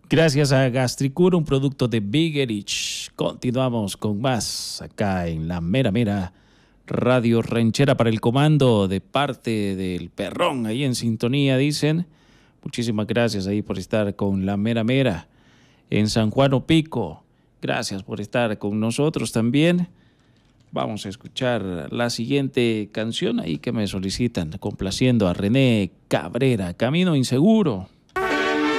Gracias a Gastricura, un producto de Big Erich. Continuamos con más acá en la mera mera Radio Ranchera para el comando de parte del Perrón, ahí en sintonía dicen. Muchísimas gracias ahí por estar con la mera mera en San Juan Opico. Gracias por estar con nosotros también. Vamos a escuchar la siguiente canción ahí que me solicitan, complaciendo a René Cabrera, Camino Inseguro.